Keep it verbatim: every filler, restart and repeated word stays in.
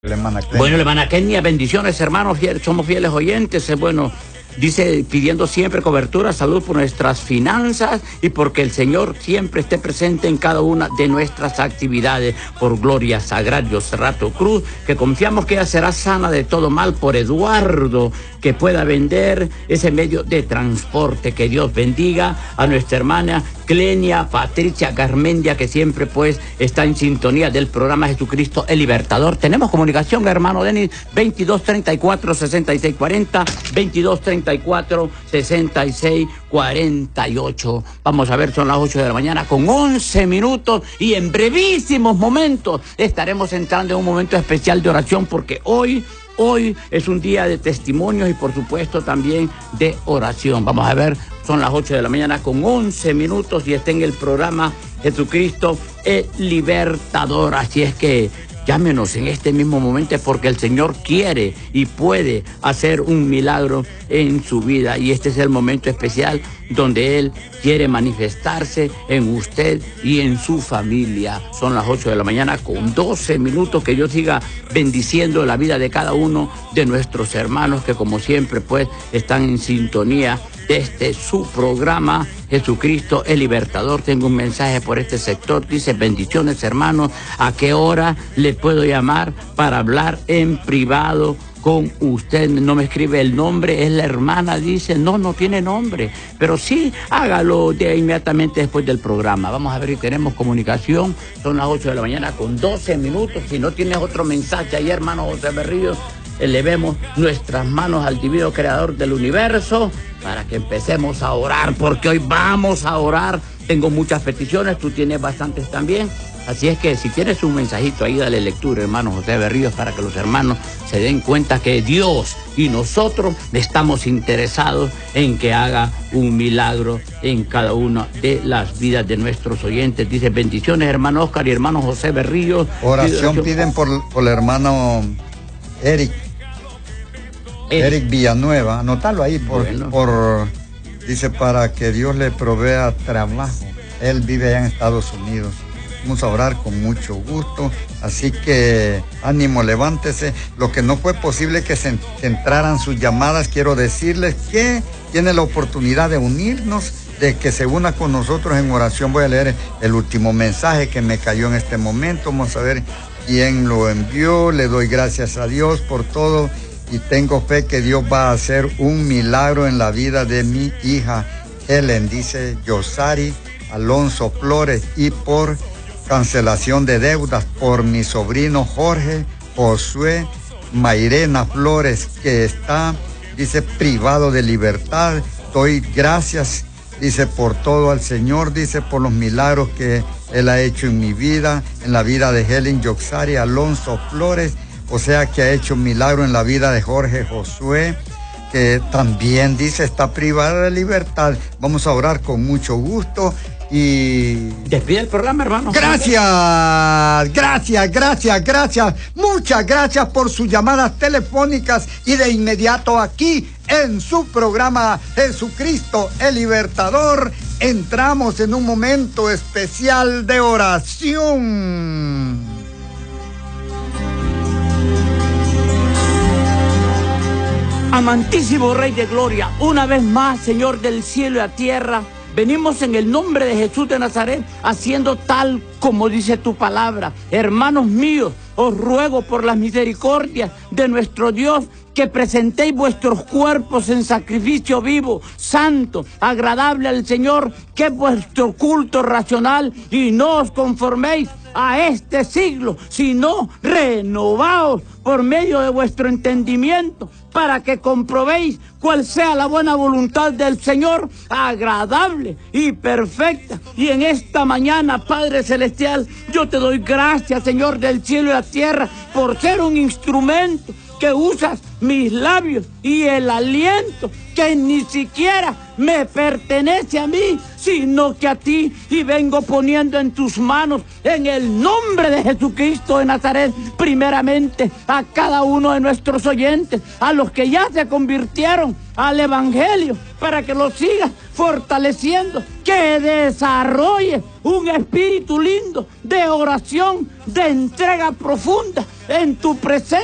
Bueno, hermana Kenia, bendiciones, hermanos, somos fieles oyentes, es bueno. Dice, pidiendo siempre cobertura, salud por nuestras finanzas y porque el Señor siempre esté presente en cada una de nuestras actividades. Por Gloria Sagrario Cerrato Cruz, que confiamos que ella será sana de todo mal. Por Eduardo, que pueda vender ese medio de transporte. Que Dios bendiga a nuestra hermana Clenia Patricia Garmendia, que siempre pues está en sintonía del programa Jesucristo el Libertador. Tenemos comunicación, hermano Denis, veintidós treinta y cuatro, sesenta y seis cuarenta, veintidós treinta y cuatro, sesenta y seis cuarenta y ocho. Vamos a ver, son las ocho de la mañana con once minutos y en brevísimos momentos estaremos entrando en un momento especial de oración, porque hoy Hoy es un día de testimonios y por supuesto también de oración. Vamos a ver, son las ocho de la mañana con once minutos y está en el programa Jesucristo el Libertador. Así es que llámenos en este mismo momento, porque el Señor quiere y puede hacer un milagro en su vida. Y este es el momento especial donde Él quiere manifestarse en usted y en su familia. Son las ocho de la mañana con doce minutos. Que Dios siga bendiciendo la vida de cada uno de nuestros hermanos que, como siempre, pues están en sintonía de este su programa Jesucristo el Libertador. Tengo un mensaje por este sector, dice: bendiciones, hermanos, ¿a qué hora le puedo llamar para hablar en privado con usted? No me escribe el nombre, es la hermana, dice. No, no tiene nombre, pero sí, hágalo de inmediatamente después del programa. Vamos a ver si tenemos comunicación. Son las ocho de la mañana con doce minutos. Si no tienes otro mensaje ahí, hermano José Berrío, elevemos nuestras manos al divino creador del universo para que empecemos a orar, porque hoy vamos a orar. Tengo muchas peticiones, tú tienes bastantes también. Así es que si tienes un mensajito ahí, dale lectura, hermano José Berríos, para que los hermanos se den cuenta que Dios y nosotros estamos interesados en que haga un milagro en cada una de las vidas de nuestros oyentes. Dice: bendiciones, hermano Oscar y hermano José Berríos. Oración piden por, por el hermano Eric. Eric, Eric Villanueva, anótalo ahí, por, bueno. por dice, para que Dios le provea trabajo. Él vive allá en Estados Unidos. Vamos a orar con mucho gusto, así que ánimo, levántese. Lo que no fue posible que se que entraran sus llamadas, quiero decirles que tiene la oportunidad de unirnos, de que se una con nosotros en oración. Voy a leer el último mensaje que me cayó en este momento. Vamos a ver quién lo envió. Le doy gracias a Dios por todo y tengo fe que Dios va a hacer un milagro en la vida de mi hija Helen, dice Yosari Alonso Flores, y por cancelación de deudas por mi sobrino Jorge Josué Mairena Flores, que está, dice, privado de libertad. Doy gracias, dice, por todo al Señor, dice, por los milagros que Él ha hecho en mi vida, en la vida de Helen Yoxari Alonso Flores, o sea que ha hecho un milagro en la vida de Jorge Josué, que también, dice, está privada de libertad. Vamos a orar con mucho gusto. Y despide el programa, hermano. Gracias, gracias, gracias, gracias. Muchas gracias por sus llamadas telefónicas y de inmediato aquí en su programa Jesucristo el Libertador entramos en un momento especial de oración. Amantísimo Rey de Gloria, una vez más, Señor del cielo y la tierra, venimos en el nombre de Jesús de Nazaret, haciendo tal como dice tu palabra. Hermanos míos, os ruego por las misericordias de nuestro Dios que presentéis vuestros cuerpos en sacrificio vivo, santo, agradable al Señor, que es vuestro culto racional, y no os conforméis a este siglo, sino renovaos por medio de vuestro entendimiento, para que comprobéis cuál sea la buena voluntad del Señor, agradable y perfecta. Y en esta mañana, Padre Celestial, yo te doy gracias, Señor del cielo y la tierra, por ser un instrumento que usas mis labios y el aliento que ni siquiera me pertenece a mí, sino que a ti, y vengo poniendo en tus manos, en el nombre de Jesucristo de Nazaret, primeramente a cada uno de nuestros oyentes, a los que ya se convirtieron al Evangelio, para que lo sigas fortaleciendo, que desarrolle un espíritu lindo de oración, de entrega profunda en tu presencia.